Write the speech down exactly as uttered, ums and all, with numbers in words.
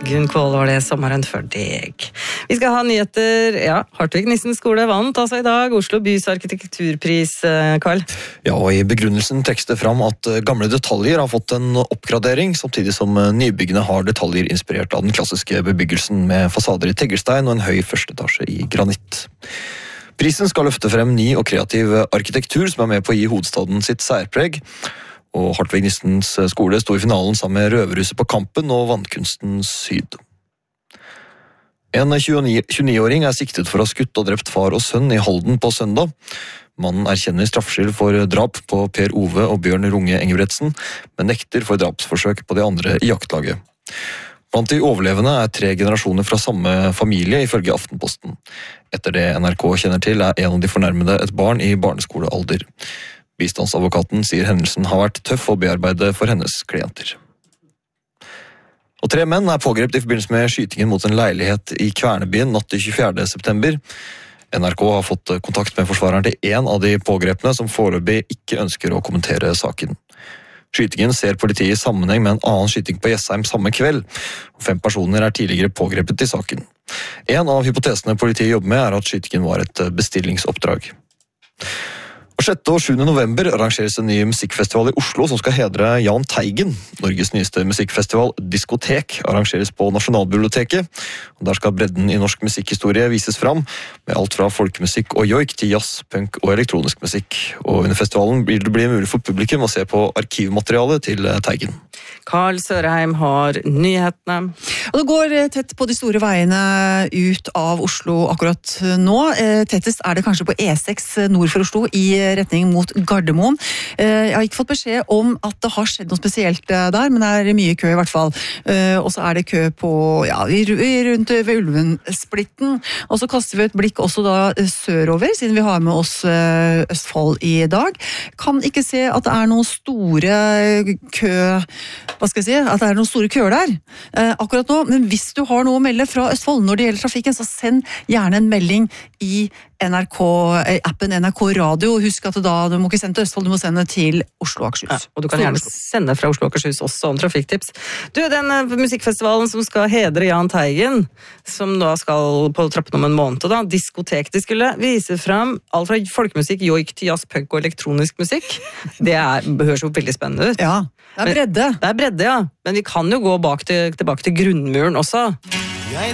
Gunn Kvål var det sommeren før deg. Vi skal ha nyheter. Ja, Hartvig Nissen skole vant altså i dag Oslo bys arkitekturpris, Karl. Ja, og i begrunnelsen trekkes det fram at gamle detaljer har fått en oppgradering, samtidig som nybyggene har detaljer inspirert av den klassiske bebyggelsen med fasader i teglstein og en høy førsteetasje i granitt. Prisen skal løfte frem ny og kreativ arkitektur som er med på å gi hovedstaden sitt særpreg. Og Hartvig Nissens skole sto i finalen sammen med Røverhuset på Kampen og Vannkunstens Syd. En tjueni-åring er siktet for å ha skutt og drept far og sønn i Halden på søndag. Mannen erkjenner straffskyld for drap på Per Ove og Bjørn Runge Engebretsen, men nekter for drapsforsøk på de andre i jaktlaget. Blant de overlevende er tre generasjoner fra samme familie, ifølge Aftenposten. Etter det N R K kjenner til, er en av de fornærmede et barn i barneskolealder. Bistandsadvokaten sier hendelsen har vært tøff å bearbeide for hennes klienter. Og tre menn er pågrepet i forbindelse med skytingen mot en leilighet i Kvernebyen natt til tjuefjerde september. N R K har fått kontakt med forsvareren til en av de pågrepne som foreløpig ikke ønsker å kommentere saken. Skytingen ser politiet i sammenheng med en annen skyting på Jessheim samme kveld. Fem personer er tidligere pågrepet i saken. En av hypotesene politiet jobber med er at skytingen var et bestillingsoppdrag. Og sjette og sjuende november arrangeres en ny musikkfestival i Oslo som skal hedre Jahn Teigen. Norges nyeste musikkfestival, Diskotek, arrangeres på Nasjonalbiblioteket. Og der skal bredden i norsk musikkhistorie vises fram, med alt fra folkemusikk og joik til jazz, punk og elektronisk musikk. Og under festivalen blir det bli mulig for publikum å se på arkivmaterialet til Teigen. Karl Sørheim har nyhetene. Og det går tett på de store veiene ut av Oslo akkurat nå. Tettest er det kanskje på E seks nord for Oslo i retning mot Gardermoen. Jeg har ikke fått beskjed om at det har skjedd noe spesielt der, men det er mye kø i hvert fall. Og så er det kø på, ja, rundt ved Ulvensplitten. Og så kaster vi et blikk også da sørover, siden vi har med oss Østfold i dag. Kan ikke se at det er noen store kø, hva skal jeg si, at det er noen store køer der akkurat nå. Men hvis du har noe å melde fra Østfold når det gjelder trafikken, så send gjerne en melding i N R K-appen N R K Radio. Husk at da, du må ikke sende til Østfold, du må sende til Oslo og Akershus. Ja, og du kan gjerne sende fra Oslo og Akershus også om trafikktips. Du, den musikkfestivalen som skal hedre Jahn Teigen, som da skal på trappen om en måned da, Diskotek, de skulle vise frem alt fra folkemusikk, joik til jazz, punk og elektronisk musikk. Det er, høres jo veldig spennende ut. Ja, det er bredde. Men, det er bredde, ja. Men vi kan jo gå bak til, tilbake til grunnmuren også.